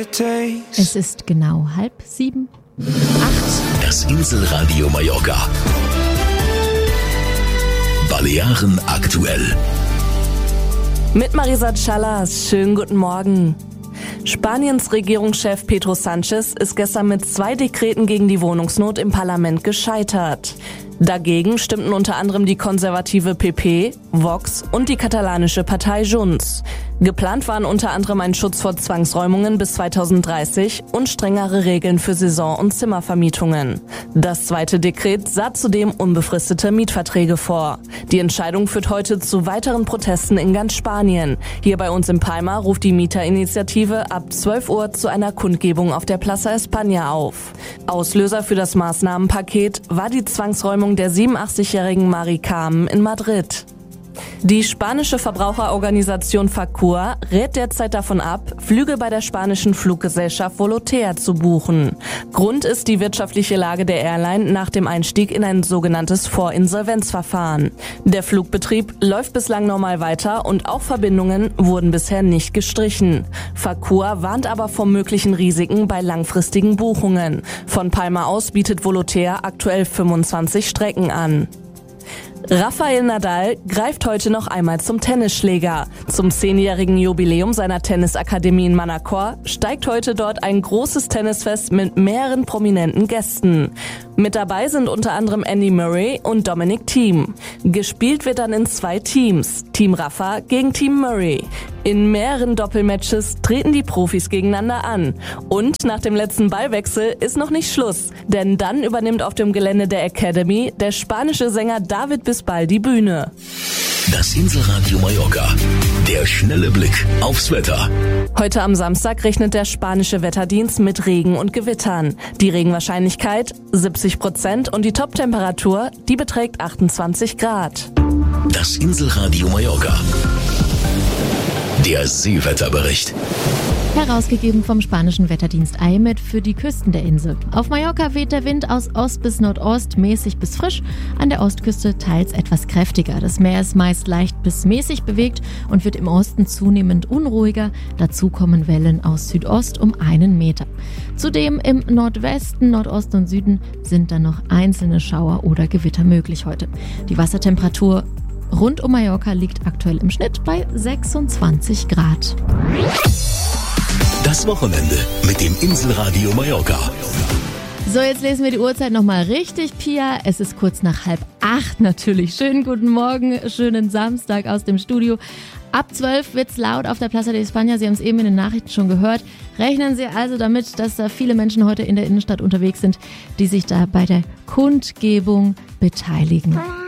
Es ist genau 6:30. Das Inselradio Mallorca. Balearen aktuell. Mit Marisa Chalas, schönen guten Morgen. Spaniens Regierungschef Pedro Sánchez ist gestern mit 2 Dekreten gegen die Wohnungsnot im Parlament gescheitert. Dagegen stimmten unter anderem die konservative PP, Vox und die katalanische Partei Junts. Geplant waren unter anderem ein Schutz vor Zwangsräumungen bis 2030 und strengere Regeln für Saison- und Zimmervermietungen. Das zweite Dekret sah zudem unbefristete Mietverträge vor. Die Entscheidung führt heute zu weiteren Protesten in ganz Spanien. Hier bei uns in Palma ruft die Mieterinitiative ab 12 Uhr zu einer Kundgebung auf der Plaza España auf. Auslöser für das Maßnahmenpaket war die Zwangsräumung der 87-jährigen Mari Carmen in Madrid. Die spanische Verbraucherorganisation Facua rät derzeit davon ab, Flüge bei der spanischen Fluggesellschaft Volotea zu buchen. Grund ist die wirtschaftliche Lage der Airline nach dem Einstieg in ein sogenanntes Vorinsolvenzverfahren. Der Flugbetrieb läuft bislang normal weiter und auch Verbindungen wurden bisher nicht gestrichen. Facua warnt aber vor möglichen Risiken bei langfristigen Buchungen. Von Palma aus bietet Volotea aktuell 25 Strecken an. Rafael Nadal greift heute noch einmal zum Tennisschläger. Zum 10-jährigen Jubiläum seiner Tennisakademie in Manacor steigt heute dort ein großes Tennisfest mit mehreren prominenten Gästen. Mit dabei sind unter anderem Andy Murray und Dominic Thiem. Gespielt wird dann in 2 Teams, Team Rafa gegen Team Murray. In mehreren Doppelmatches treten die Profis gegeneinander an. Und nach dem letzten Ballwechsel ist noch nicht Schluss, denn dann übernimmt auf dem Gelände der Academy der spanische Sänger David Bisbal die Bühne. Das Inselradio Mallorca. Der schnelle Blick aufs Wetter. Heute am Samstag rechnet der spanische Wetterdienst mit Regen und Gewittern. Die Regenwahrscheinlichkeit 70% und die Toptemperatur, die beträgt 28 Grad. Das Inselradio Mallorca. Der Seewetterbericht. Herausgegeben vom spanischen Wetterdienst AEMET für die Küsten der Insel. Auf Mallorca weht der Wind aus Ost bis Nordost mäßig bis frisch, an der Ostküste teils etwas kräftiger. Das Meer ist meist leicht bis mäßig bewegt und wird im Osten zunehmend unruhiger. Dazu kommen Wellen aus Südost um 1 Meter. Zudem im Nordwesten, Nordosten und Süden sind dann noch einzelne Schauer oder Gewitter möglich heute. Die Wassertemperatur rund um Mallorca liegt aktuell im Schnitt bei 26 Grad. Das Wochenende mit dem Inselradio Mallorca. So, jetzt lesen wir die Uhrzeit nochmal richtig, Pia. Es ist kurz nach 7:30 natürlich. Schönen guten Morgen, schönen Samstag aus dem Studio. Ab 12 wird's laut auf der Plaza de España. Sie haben es eben in den Nachrichten schon gehört. Rechnen Sie also damit, dass da viele Menschen heute in der Innenstadt unterwegs sind, die sich da bei der Kundgebung beteiligen.